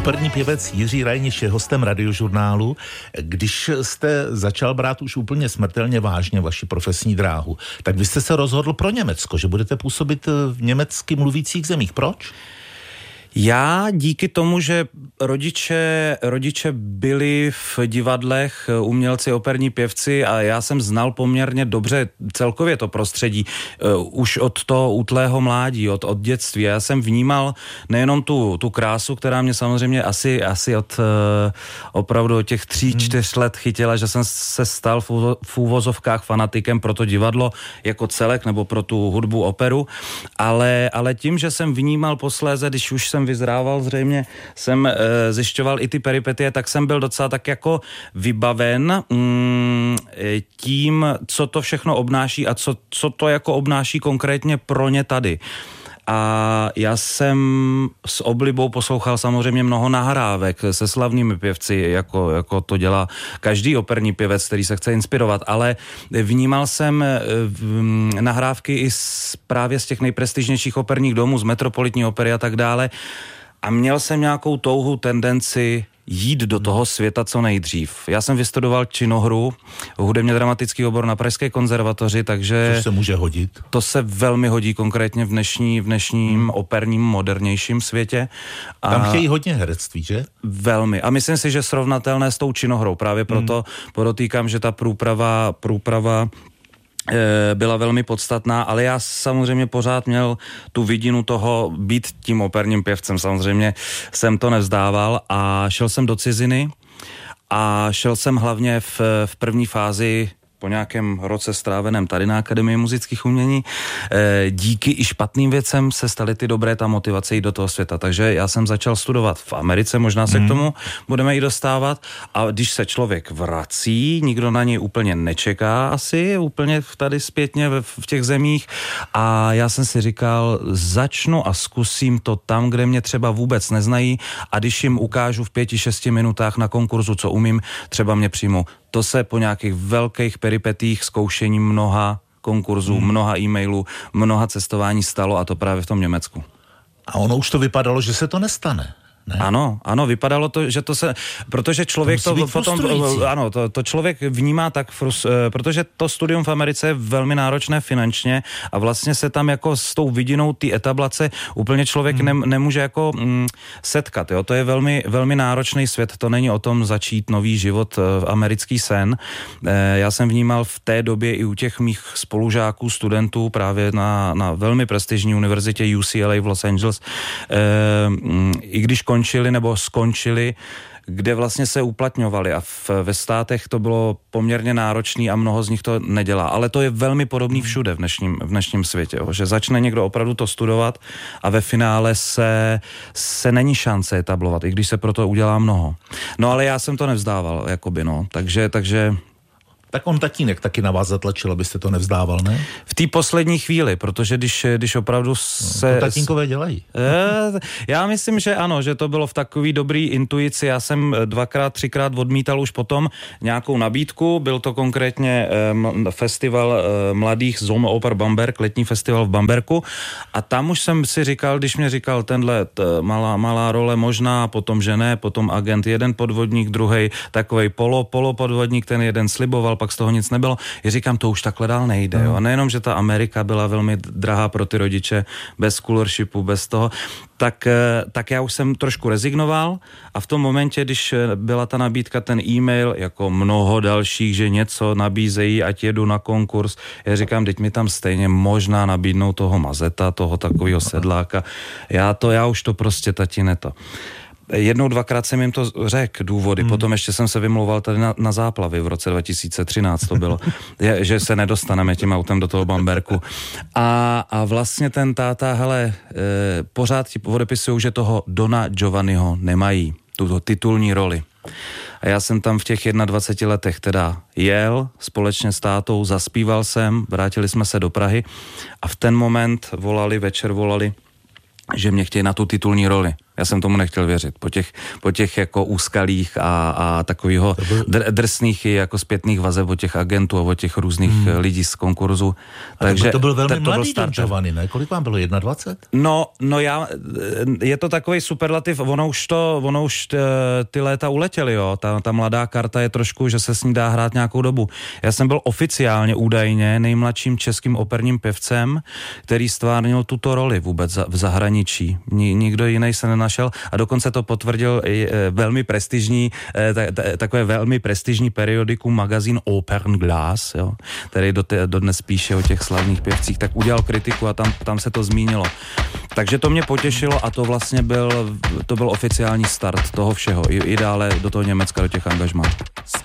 Operní pěvec Jiří Reiniš je hostem Radiožurnálu. Když jste začal brát už úplně smrtelně vážně vaši profesní dráhu, tak vy jste se rozhodl pro Německo, že budete působit v německy mluvících zemích. Proč? Já díky tomu, že rodiče byli v divadlech, umělci, operní pěvci a já jsem znal poměrně dobře celkově to prostředí už od toho útlého mládí, od dětství. Já jsem vnímal nejenom tu krásu, která mě samozřejmě asi od opravdu od těch 3-4 let chytila, že jsem se stal v úvozovkách fanatikem pro to divadlo jako celek nebo pro tu hudbu, operu, ale tím, že jsem vnímal posléze, když už jsem vyzrával, zřejmě jsem zjišťoval i ty peripetie, tak jsem byl docela tak jako vybaven tím, co to všechno obnáší a co to jako obnáší konkrétně pro ně tady. A já jsem s oblibou poslouchal samozřejmě mnoho nahrávek se slavnými pěvci, jako to dělá každý operní pěvec, který se chce inspirovat, ale vnímal jsem nahrávky i právě z těch nejprestižnějších operních domů, z Metropolitní opery a tak dále a měl jsem nějakou touhu, tendenci jít do toho světa co nejdřív. Já jsem vystudoval činohru, hudebně dramatický obor na Pražské konzervatoři, takže... Což se může hodit. To se velmi hodí konkrétně v dnešním operním, modernějším světě. Tam chtějí hodně herectví, že? Velmi. A myslím si, že srovnatelné s tou činohrou. Právě proto podotýkám, že ta průprava byla velmi podstatná, ale já samozřejmě pořád měl tu vidinu toho být tím operním pěvcem. Samozřejmě jsem to nevzdával a šel jsem do ciziny a šel jsem hlavně v první fázi po nějakém roce stráveném tady na Akademii muzických umění. Díky i špatným věcem se staly ty dobré, ta motivace jít do toho světa. Takže já jsem začal studovat v Americe, možná se k tomu budeme i dostávat. A když se člověk vrací, nikdo na něj úplně nečeká asi, úplně tady zpětně v těch zemích. A já jsem si říkal, začnu a zkusím to tam, kde mě třeba vůbec neznají a když jim ukážu v 5-6 minutách na konkurzu, co umím, třeba mě přijmou. To se po nějakých velkých peripetích, zkoušení mnoha konkurzů, mnoha e-mailů, mnoha cestování stalo a to právě v tom Německu. A ono už to vypadalo, že se to nestane. Ne? Ano, vypadalo to, že to se, protože člověk to potom, to člověk vnímá tak, protože to studium v Americe je velmi náročné finančně a vlastně se tam jako s tou vidinou ty etablace úplně člověk nemůže jako setkat, jo, to je velmi, velmi náročný svět, to není o tom začít nový život, americký sen. Já jsem vnímal v té době i u těch mých spolužáků, studentů právě na velmi prestižní univerzitě UCLA v Los Angeles, i když skončili, kde vlastně se uplatňovali a ve státech to bylo poměrně náročný a mnoho z nich to nedělá. Ale to je velmi podobný všude v dnešním světě, jo? Že začne někdo opravdu to studovat a ve finále se není šance etablovat, i když se pro to udělá mnoho. No ale já jsem to nevzdával, jakoby, no. Takže tak on tatínek taky na vás zatlačil, abyste to nevzdával, ne? V té poslední chvíli, protože když opravdu se... To tatínkové dělají. Já myslím, že ano, že to bylo v takový dobrý intuici. Já jsem 2x, 3x odmítal už potom nějakou nabídku. Byl to konkrétně festival mladých Zoom Oper Bamberg, letní festival v Bamberku. A tam už jsem si říkal, když mě říkal tenhle malá role možná, potom že ne, potom agent, jeden podvodník, druhej takovej polopodvodník, ten jeden sliboval, pak z toho nic nebylo. Já říkám, to už takhle dál nejde. Jo? A nejenom, že ta Amerika byla velmi drahá pro ty rodiče, bez scholarshipu, bez toho, tak já už jsem trošku rezignoval a v tom momentě, když byla ta nabídka, ten e-mail, jako mnoho dalších, že něco nabízejí, ať jedu na konkurs, já říkám, teď mi tam stejně možná nabídnou toho mazeta, toho takového sedláka. Já už to prostě tatine to. Jednou, dvakrát jsem jim to řekl, důvody. Potom ještě jsem se vymlouval tady na záplavy v roce 2013 to bylo, že se nedostaneme tím autem do toho Bamberku. A vlastně ten táta, pořád ti odepisujou, že toho Dona Giovanniho nemají, tu titulní roli. A já jsem tam v těch 21 letech teda jel společně s tátou, zaspíval jsem, vrátili jsme se do Prahy a v ten moment večer volali, že mě chtějí na tu titulní roli. Já jsem tomu nechtěl věřit. Po těch jako úskalích a takovýho drsných i jako zpětných vazeb od těch agentů a od těch různých lidí z konkurzu. Takže to byl velmi mladý Don Giovanni, ne? Kolik vám bylo? 21? No je to takový superlativ, ono už ty léta uletěly, jo. Ta mladá karta je trošku, že se s ní dá hrát nějakou dobu. Já jsem byl oficiálně údajně nejmladším českým operním pěvcem, který stvárnil tuto roli vůbec v zahraničí. Nikdo jiný se nenašel a dokonce to potvrdil i velmi prestižní, takové velmi prestižní periodikum magazín Opernglas, jo, který dodnes píše o těch slavných pěvcích, tak udělal kritiku a tam se to zmínilo. Takže to mě potěšilo a to vlastně byl oficiální start toho všeho, i dále do toho Německa, do těch angažmá.